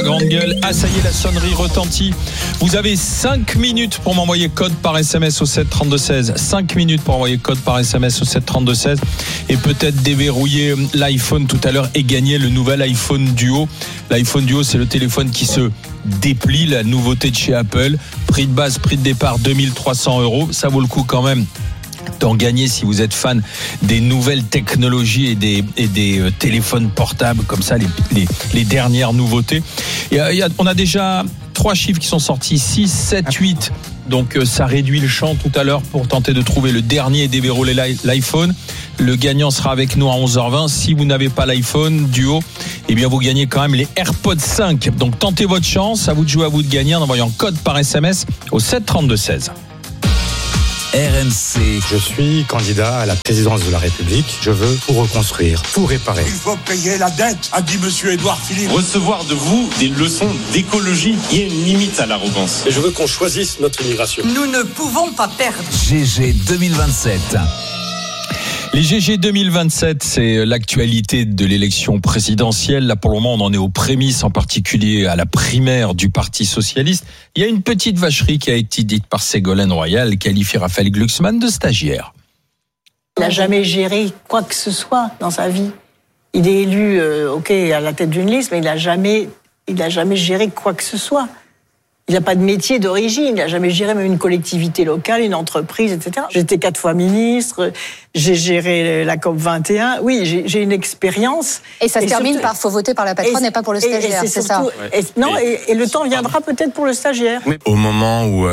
grande gueule. Ah, ça y est, la sonnerie retentit. Vous avez 5 minutes pour m'envoyer code par SMS au 732-16. 5 minutes pour envoyer code par SMS au 732-16 et peut-être déverrouiller l'iPhone tout à l'heure et gagner le nouvel iPhone Duo. L'iPhone Duo, c'est le téléphone qui se déplie, la nouveauté de chez Apple. Prix de base, prix de départ 2300 €. Ça vaut le coup quand même d'en gagner si vous êtes fan des nouvelles technologies et des téléphones portables comme ça, les dernières nouveautés. On a déjà 3 chiffres qui sont sortis, 6, 7, 8. Donc ça réduit le champ tout à l'heure pour tenter de trouver le dernier et déverrouiller l'iPhone. Le gagnant sera avec nous à 11h20. Si vous n'avez pas l'iPhone Duo, eh bien vous gagnez quand même les AirPods 5. Donc tentez votre chance, à vous de jouer, à vous de gagner en envoyant code par SMS au 732-16. RMC. Je suis candidat à la présidence de la République. Je veux tout reconstruire, tout réparer. Il faut payer la dette, a dit monsieur Édouard Philippe. Recevoir de vous des leçons d'écologie. Il y a une limite à l'arrogance. Et je veux qu'on choisisse notre immigration. Nous ne pouvons pas perdre. GG 2027. Les GG 2027, c'est l'actualité de l'élection présidentielle. Là, pour le moment, on en est aux prémices, en particulier à la primaire du Parti socialiste. Il y a une petite vacherie qui a été dite par Ségolène Royal, qualifie Raphaël Glucksmann de stagiaire. Il n'a jamais géré quoi que ce soit dans sa vie. Il est élu, à la tête d'une liste, mais il n'a jamais géré quoi que ce soit. Il n'a pas de métier d'origine, il n'a jamais géré même une collectivité locale, une entreprise, etc. J'étais 4 fois ministre, j'ai géré la COP21. Oui, j'ai une expérience. Et ça se termine par faut voter par la patronne et pas pour le stagiaire, c'est ça. Et le temps viendra peut-être pour le stagiaire. Au moment où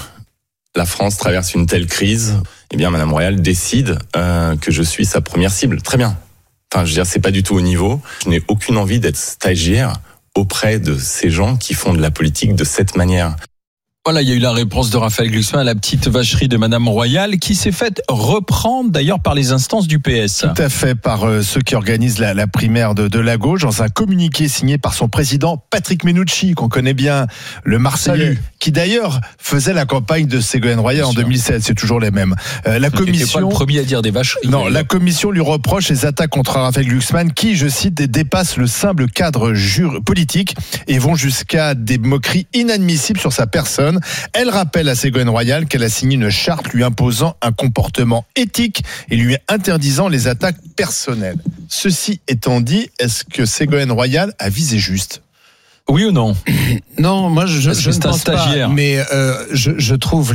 la France traverse une telle crise, eh bien Madame Royal décide que je suis sa première cible. Très bien. Enfin, je veux dire, c'est pas du tout au niveau. Je n'ai aucune envie d'être stagiaire auprès de ces gens qui font de la politique de cette manière. Voilà, il y a eu la réponse de Raphaël Glucksmann à la petite vacherie de Madame Royal, qui s'est faite reprendre d'ailleurs par les instances du PS. Tout à fait, par ceux qui organisent la primaire de la gauche, dans un communiqué signé par son président Patrick Mennucci, qu'on connaît bien, le Marseillais, qui d'ailleurs faisait la campagne de Ségolène Royal en 2007, c'est toujours les mêmes. La commission, pas le premier à dire des vacheries. Non, la commission lui reproche les attaques contre Raphaël Glucksmann, qui, je cite, dépassent le simple cadre politique et vont jusqu'à des moqueries inadmissibles sur sa personne. Elle rappelle à Ségolène Royal qu'elle a signé une charte lui imposant un comportement éthique et lui interdisant les attaques personnelles. Ceci étant dit, est-ce que Ségolène Royal a visé juste ? Oui ou non ? Non, moi je ne pense stagiaire. pas. Mais je trouve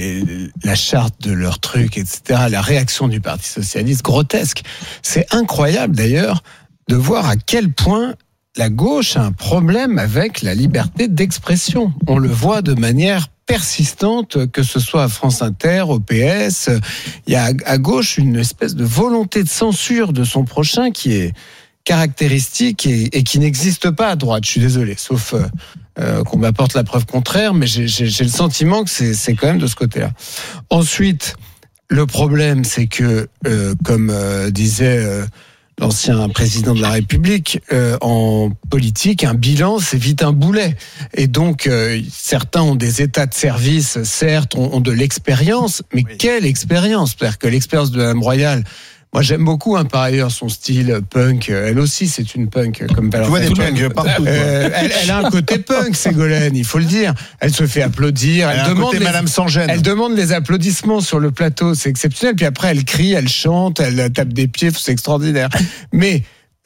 la charte de leur truc, etc., la réaction du Parti socialiste grotesque. C'est incroyable d'ailleurs de voir à quel point la gauche a un problème avec la liberté d'expression. On le voit de manière persistante, que ce soit à France Inter, au PS. Il y a à gauche une espèce de volonté de censure de son prochain qui est caractéristique et qui n'existe pas à droite. Je suis désolé, sauf qu'on m'apporte la preuve contraire, mais j'ai le sentiment que c'est quand même de ce côté-là. Ensuite, le problème, c'est que, comme disait l'ancien président de la République, en politique, un bilan, c'est vite un boulet. Et donc, certains ont des états de service, certes, ont de l'expérience, mais quelle expérience ? C'est-à-dire que l'expérience de Mme Royal, moi j'aime beaucoup par ailleurs son style punk, elle aussi c'est une punk comme tu vois des punks partout. Elle a un côté punk, Ségolène, il faut le dire. Elle se fait applaudir, elle demande Madame sans gêne. Elle demande les applaudissements sur le plateau, c'est exceptionnel. Puis après elle crie, elle chante, elle tape des pieds, c'est extraordinaire. Mais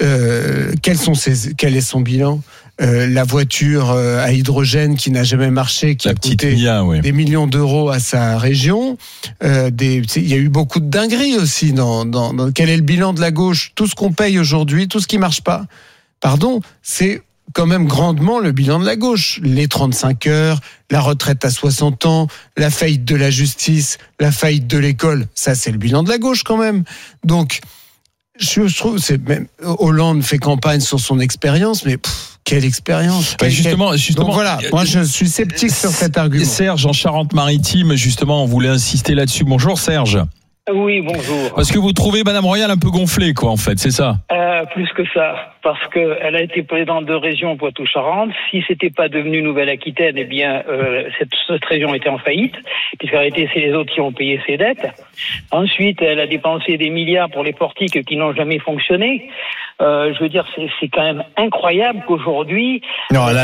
quel est son bilan ? La voiture à hydrogène qui n'a jamais marché, qui a coûté des millions d'euros à sa région. Il y a eu beaucoup de dingueries aussi. Quel est le bilan de la gauche ? Tout ce qu'on paye aujourd'hui, tout ce qui marche pas, c'est quand même grandement le bilan de la gauche. Les 35 heures, la retraite à 60 ans, la faillite de la justice, la faillite de l'école, ça c'est le bilan de la gauche quand même. Donc, je trouve, même Hollande fait campagne sur son expérience, mais quelle expérience. Justement. Donc voilà, moi je suis sceptique sur cet argument. Serge, en Charente-Maritime, justement, on voulait insister là-dessus. Bonjour Serge. Oui, bonjour. Parce que vous trouvez Madame Royal un peu gonflée, quoi, en fait, c'est ça ? Plus que ça. parce qu'elle a été présidente de région Poitou-Charentes. Si c'était pas devenu Nouvelle-Aquitaine, eh bien, cette région était en faillite, puisqu'en réalité, c'est les autres qui ont payé ses dettes. Ensuite, elle a dépensé des milliards pour les portiques qui n'ont jamais fonctionné. Je veux dire, c'est quand même incroyable qu'aujourd'hui. Non, elle a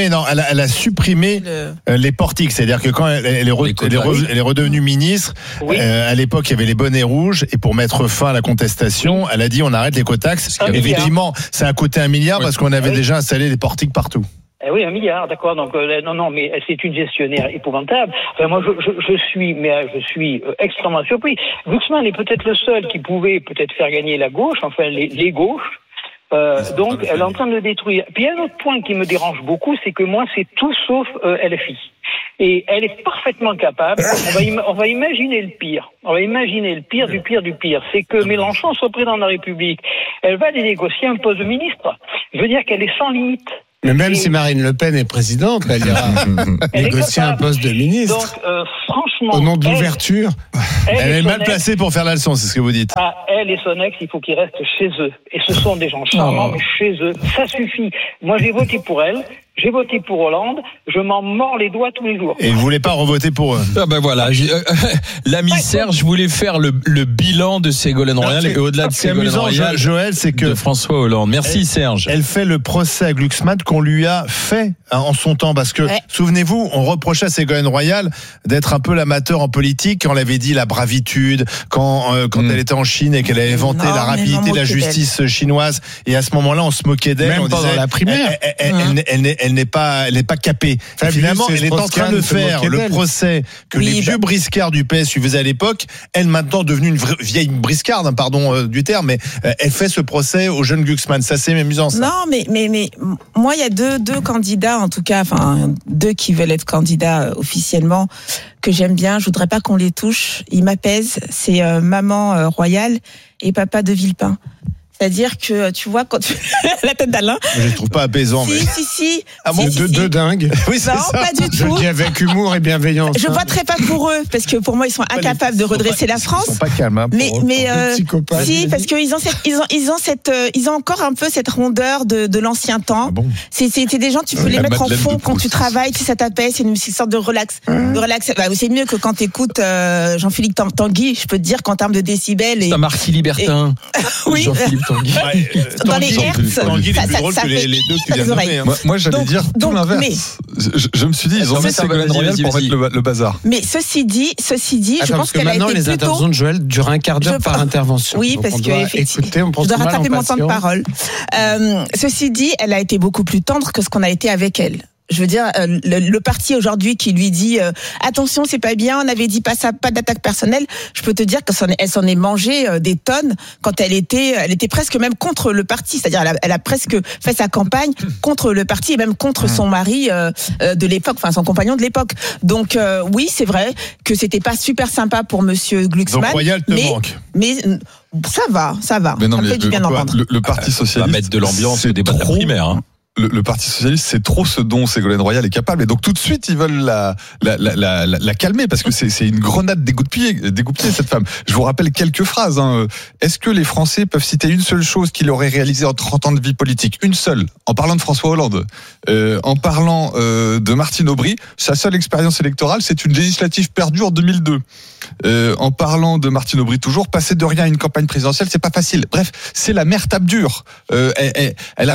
supprimé les portiques. C'est-à-dire que quand elle est redevenue ministre, oui. À l'époque, il y avait les bonnets rouges, et pour mettre fin à la contestation, elle a dit on arrête l'écotaxe. Effectivement, ça a coûté 1 milliard parce qu'on avait déjà installé des portiques partout. Oui, 1 milliard, d'accord. Donc non, mais c'est une gestionnaire épouvantable. Enfin, moi, je suis extrêmement surpris. Glucksmann est peut-être le seul qui pouvait peut-être faire gagner la gauche, enfin les gauches. Donc, elle est en train de le détruire. Puis, il y a un autre point qui me dérange beaucoup, c'est que moi, c'est tout sauf LFI. Et elle est parfaitement capable. On va imaginer le pire. On va imaginer le pire du pire du pire. C'est que Mélenchon soit président de la République. Elle va aller négocier un poste de ministre. Je veux dire qu'elle est sans limite. Mais même si Marine Le Pen est présidente, elle ira négocier un poste de ministre. Donc, franchement, au nom de l'ouverture, elle est mal placée pour faire la leçon, c'est ce que vous dites. Elle et son ex, il faut qu'ils restent chez eux. Et ce sont des gens charmants, mais chez eux, ça suffit. Moi, j'ai voté pour elle. J'ai voté pour Hollande, je m'en mords les doigts tous les jours. Et vous voulez pas revoter pour eux? Ah ben voilà, l'ami Serge voulait faire le bilan de Ségolène Royal et au-delà de Ségolène Royal, Joël, c'est que de François Hollande. Merci Serge. Elle fait le procès à Glucksmann qu'on lui a fait en son temps, parce que souvenez-vous, on reprochait à Ségolène Royal d'être un peu l'amateur en politique quand on l'avait dit la bravitude, quand elle était en Chine et qu'elle avait vanté la rapidité de la justice chinoise, et à ce moment-là on se moquait d'elle. Même pendant la primaire. Elle n'est pas capée. Finalement, elle est en train de faire le procès que les vieux briscards du PS lui faisaient à l'époque. Elle, maintenant devenue une vieille briscarde, pardon du terme, mais elle fait ce procès au jeune Glucksmann. Ça, c'est amusant, ça. Non, mais moi, il y a deux candidats, en tout cas, enfin, 2 qui veulent être candidats officiellement, que j'aime bien. Je voudrais pas qu'on les touche. Ils m'apaisent. C'est Maman Royal et Papa de Villepin. C'est-à-dire que, tu vois, quand tu... la tête d'Alain. Je ne trouve pas apaisant, mais. Si. Ah bon, deux dingues. Oui, c'est ça. Pas du tout. Je le dis avec humour et bienveillance. Je voterai pas pour eux, parce que pour moi, ils sont incapables de redresser la France. Ils sont pas calmes, mais si, parce qu'ils ont encore un peu cette rondeur de l'ancien temps. Ah bon. C'était des gens, tu peux les mettre en fond quand tu travailles, ça t'apaise, c'est une sorte de relax. Bah, c'est mieux que quand t'écoutes Jean-Philippe Tanguy, je peux te dire qu'en termes de décibels. C'est un marquis libertin. Oui. Jean-Philippe dans les hertz, Tanguy, c'est plus drôle que les 2 que tu viens de nommer. Moi, j'allais dire tout l'inverse. Je me suis dit, ils ont mis Ségolène Royal pour mettre le bazar. Mais ceci dit, je pense qu'elle a été maintenant, les interventions de Joël durent un quart d'heure par intervention. Oui, donc parce on doit écouter, on je dois rattraper mon temps de parole. Ceci dit, elle a été beaucoup plus tendre que ce qu'on a été avec elle. Je veux dire, le parti aujourd'hui qui lui dit attention, c'est pas bien, on avait dit pas d'attaque personnelle. Je peux te dire qu'elle s'en est mangé des tonnes quand elle était presque même contre le parti. C'est-à-dire, elle a presque fait sa campagne contre le parti et même contre son mari de l'époque, enfin son compagnon de l'époque. Donc oui, c'est vrai que c'était pas super sympa pour Monsieur Glucksmann. Donc Royal te manque. Mais ça va. Mais non, ça me fait du bien d'entendre. Le Parti socialiste va mettre de l'ambiance au débat de la primaire. Hein. Le Parti socialiste, c'est trop ce dont Ségolène Royal est capable, et donc tout de suite ils veulent la calmer, parce que c'est une grenade dégoupillée cette femme. Je vous rappelle quelques phrases. Est-ce que les Français peuvent citer une seule chose qu'il aurait réalisée en 30 ans de vie politique? Une seule, en parlant de François Hollande, en parlant de Martine Aubry. Sa seule expérience électorale, c'est une législative perdue en 2002. En parlant de Martine Aubry toujours, passer de rien à une campagne présidentielle, c'est pas facile. Bref, c'est la mère tape dure. Elle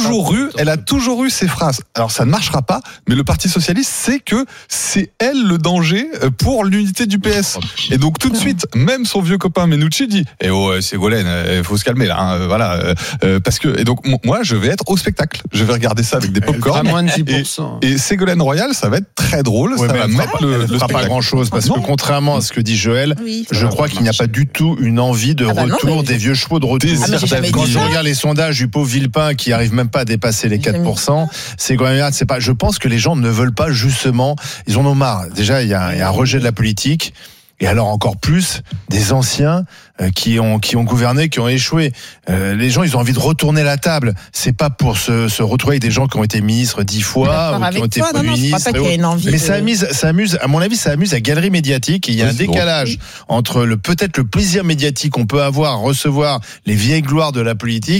a toujours eu ces phrases. Alors ça ne marchera pas, mais le Parti socialiste sait que c'est elle le danger pour l'unité du PS. Et donc tout de suite, même son vieux copain Menucci dit Ségolène, faut se calmer là, voilà, parce que, et donc moi je vais être au spectacle, je vais regarder ça avec des pop-corn, moins de 10%. Et Ségolène Royal, ça va être très drôle, ça va mettre le fera pas grand chose, parce que contrairement à ce que dit Joël, je crois qu'il n'y a pas du tout une envie de retour des vieux chevaux de retour. Quand je regarde les sondages du pauvre Villepin qui arrive même pas à dépasser les 4%, c'est pas. Je pense que les gens ne veulent pas, justement, ils en ont marre. Déjà, il y a un rejet de la politique. Et alors encore plus des anciens qui ont gouverné, qui ont échoué. Les gens, ils ont envie de retourner la table. C'est pas pour se retrouver avec des gens qui ont été ministres 10 fois ou qui ont été premiers ministres. Mais ça amuse. À mon avis, ça amuse la galerie médiatique. Et il y a un décalage entre peut-être le plaisir médiatique qu'on peut avoir à recevoir les vieilles gloires de la politique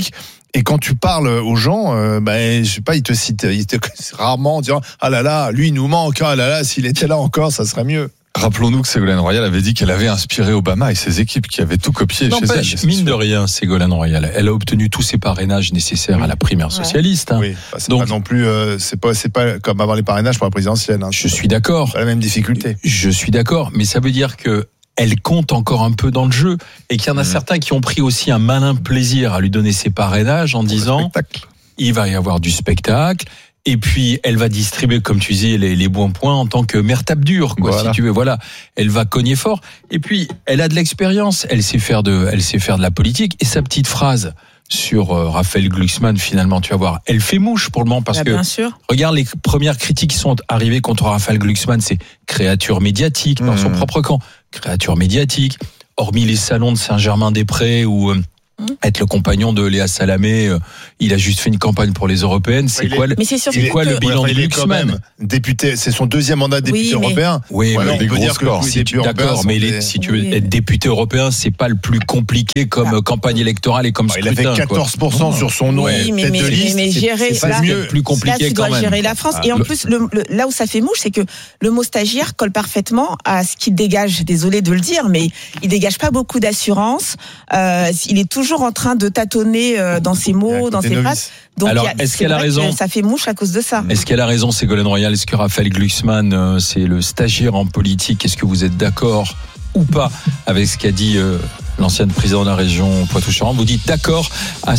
Et quand tu parles aux gens, je sais pas, ils te citent rarement en disant ah là là, lui il nous manque, ah là là, s'il était là encore, ça serait mieux. Rappelons-nous que Ségolène Royal avait dit qu'elle avait inspiré Obama et ses équipes qui avaient tout copié chez elle. Mine de rien, Ségolène Royal, elle a obtenu tous ses parrainages nécessaires à la primaire socialiste. Oui, c'est donc pas non plus, c'est pas comme avoir les parrainages pour la présidentielle. Je suis d'accord. Pas la même difficulté. Je suis d'accord, mais ça veut dire que elle compte encore un peu dans le jeu et qu'il y en a certains qui ont pris aussi un malin plaisir à lui donner ses parrainages en disant il va y avoir du spectacle. Et puis, elle va distribuer, comme tu disais, les bons points en tant que mère tape dure, quoi, si tu veux. Voilà. Elle va cogner fort. Et puis, elle a de l'expérience. Elle sait faire de la politique. Et sa petite phrase sur Raphaël Glucksmann, finalement, tu vas voir, elle fait mouche pour le moment parce que, bien sûr. Regarde les premières critiques qui sont arrivées contre Raphaël Glucksmann, c'est créature médiatique dans son propre camp. Créature médiatique. Hormis les salons de Saint-Germain-des-Prés où être le compagnon de Léa Salamé, il a juste fait une campagne pour les européennes. C'est quoi le bilan de Glucksmann? Député, c'est son deuxième mandat de député européen. Oui, voilà, mais on peut dire que d'accord, mais si tu veux être député européen, c'est pas le plus compliqué comme campagne électorale et comme scrutin. Il avait 14% sur son nom. Oui, mais gérer c'est mieux, plus compliqué là, tu quand dois même. Gérer la France. Et en plus, là où ça fait mouche, c'est que le mot stagiaire colle parfaitement à ce qu'il dégage. Désolé de le dire, mais il dégage pas beaucoup d'assurance. Il est toujours en train de tâtonner dans ses mots, dans ses phrases. Donc, alors, est-ce qu'elle a raison? Ça fait mouche à cause de ça. Est-ce qu'elle a raison, Ségolène Royal? Est-ce que Raphaël Glucksmann, c'est le stagiaire en politique? Est-ce que vous êtes d'accord ou pas avec ce qu'a dit l'ancienne présidente de la région Poitou-Charentes? Vous dites d'accord à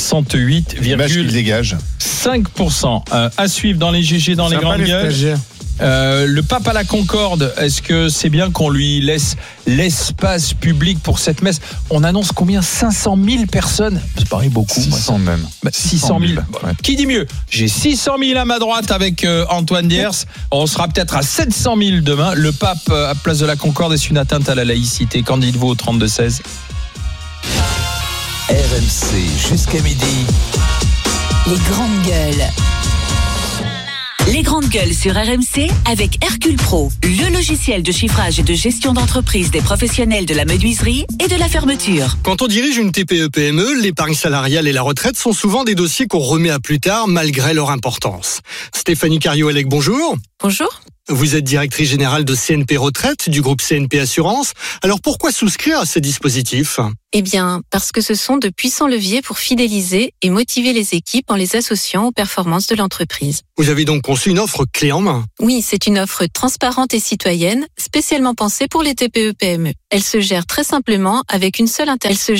68,5%. À suivre dans les GG, dans les grandes gueules. Le pape à la Concorde, est-ce que c'est bien qu'on lui laisse l'espace public pour cette messe? On annonce combien? 500 000 personnes. Ça paraît beaucoup. 600 moi, même. 600 000. Ouais. Qui dit mieux? J'ai 600 000 à ma droite avec Antoine Diers. On sera peut-être à 700 000 demain. Le pape à Place de la Concorde, est-ce une atteinte à la laïcité? Qu'en dites-vous au 32-16? RMC jusqu'à midi. Les grandes gueules. Les grandes gueules sur RMC avec Hercule Pro, le logiciel de chiffrage et de gestion d'entreprise des professionnels de la menuiserie et de la fermeture. Quand on dirige une TPE-PME, l'épargne salariale et la retraite sont souvent des dossiers qu'on remet à plus tard malgré leur importance. Stéphanie Cario-Elec, bonjour. Bonjour. Vous êtes directrice générale de CNP Retraite du groupe CNP Assurance. Alors pourquoi souscrire à ces dispositifs ? Eh bien, parce que ce sont de puissants leviers pour fidéliser et motiver les équipes en les associant aux performances de l'entreprise. Vous avez donc conçu une offre clé en main ? Oui, c'est une offre transparente et citoyenne, spécialement pensée pour les TPE-PME. Elle se gère très simplement avec une seule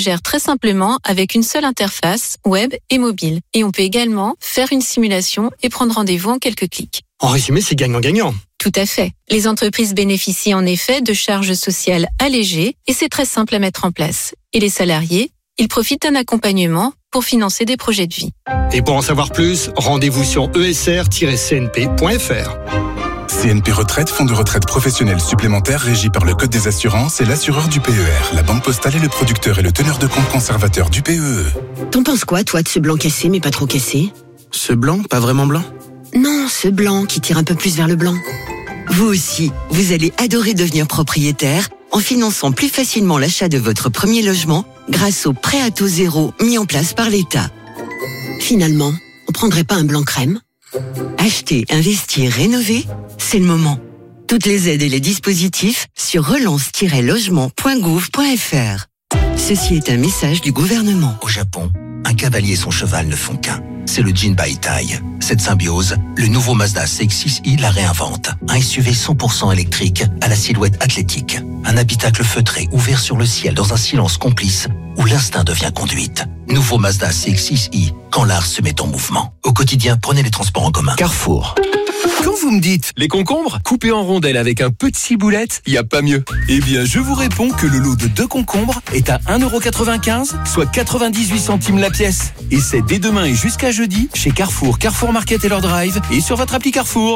interface web et mobile. Et on peut également faire une simulation et prendre rendez-vous en quelques clics. En résumé, c'est gagnant-gagnant. Tout à fait. Les entreprises bénéficient en effet de charges sociales allégées et c'est très simple à mettre en place. Et les salariés, ils profitent d'un accompagnement pour financer des projets de vie. Et pour en savoir plus, rendez-vous sur esr-cnp.fr. CNP Retraite, fonds de retraite professionnel supplémentaire régi par le Code des assurances et l'assureur du PER. La Banque Postale est le producteur et le teneur de compte conservateur du PEE. T'en penses quoi, toi, de ce blanc cassé mais pas trop cassé ? Ce blanc, pas vraiment blanc ? Non, ce blanc qui tire un peu plus vers le blanc. Vous aussi, vous allez adorer devenir propriétaire en finançant plus facilement l'achat de votre premier logement grâce au prêt à taux zéro mis en place par l'État. Finalement, on prendrait pas un blanc crème ? Acheter, investir, rénover, c'est le moment. Toutes les aides et les dispositifs sur relance-logement.gouv.fr. Ceci est un message du gouvernement. Au Japon, un cavalier et son cheval ne font qu'un. C'est le Jinbai Tai. Cette symbiose, le nouveau Mazda CX-6i la réinvente. Un SUV 100% électrique à la silhouette athlétique. Un habitacle feutré ouvert sur le ciel dans un silence complice où l'instinct devient conduite. Nouveau Mazda CX-6i, quand l'art se met en mouvement. Au quotidien, prenez les transports en commun. Carrefour. Quand vous me dites les concombres, coupés en rondelles avec un peu de ciboulette, y a pas mieux. Eh bien, je vous réponds que le lot de 2 concombres est à 1,95€, soit 98 centimes la pièce. Et c'est dès demain et jusqu'à jeudi chez Carrefour, Carrefour Market et leur drive et sur votre appli Carrefour.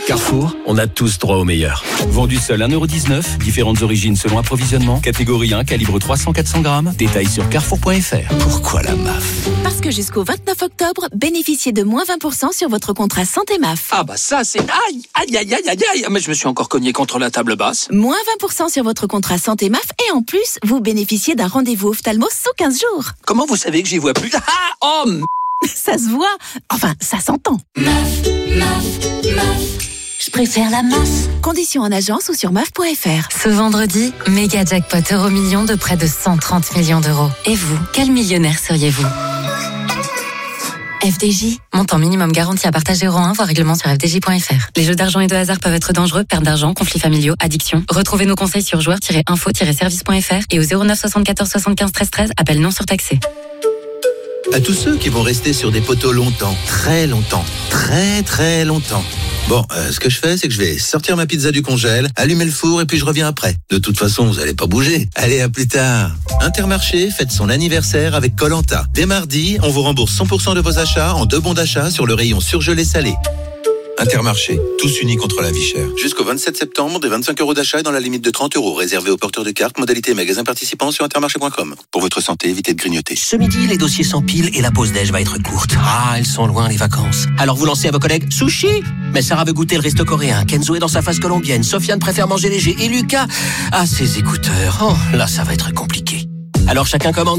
Carrefour, on a tous droit au meilleur. Vendu seul 1,19€, différentes origines selon approvisionnement, catégorie 1, calibre 300-400 grammes, détails sur carrefour.fr. Pourquoi la MAF? Parce que jusqu'au 29 octobre, bénéficiez de moins 20% sur votre contrat santé MAF. Ah bah ça c'est... Aïe, mais je me suis encore cogné contre la table basse. Moins 20% sur votre contrat santé MAF et en plus, vous bénéficiez d'un rendez-vous ophtalmo sous 15 jours. Comment vous savez que j'y vois plus? Ça se voit, enfin ça s'entend. Je préfère la MAF. Conditions en agence ou sur MAF.fr. Ce vendredi, méga jackpot Euro-Million de près de 130 millions d'euros. Et vous, quel millionnaire seriez-vous? FDJ, montant minimum garanti à partager euro 1, voire règlement sur fdj.fr. Les jeux d'argent et de hasard peuvent être dangereux, perte d'argent, conflits familiaux, addiction. Retrouvez nos conseils sur joueurs-info-service.fr et au 09 74 75 13 13, appel non surtaxé. À tous ceux qui vont rester sur des poteaux longtemps, très longtemps, très longtemps. Bon, ce que je fais, c'est que je vais sortir ma pizza du congèle, allumer le four et puis je reviens après. De toute façon, vous allez pas bouger. Allez, à plus tard. Intermarché fête son anniversaire avec Koh-Lanta. Dès mardi, on vous rembourse 100% de vos achats en 2 bons d'achat sur le rayon surgelé salé. Intermarché, tous unis contre la vie chère. Jusqu'au 27 septembre, des 25 € d'achat et dans la limite de 30 €, réservé aux porteurs de cartes, modalité magasin participant sur intermarché.com. Pour votre santé, évitez de grignoter. Ce midi, les dossiers s'empilent et la pause déj va être courte. Ah, elles sont loin les vacances. Alors vous lancez à vos collègues sushi. Mais Sarah veut goûter le resto coréen, Kenzo est dans sa phase colombienne, Sofiane préfère manger léger et Lucas a ses écouteurs. Oh, là ça va être compliqué. Alors chacun commande.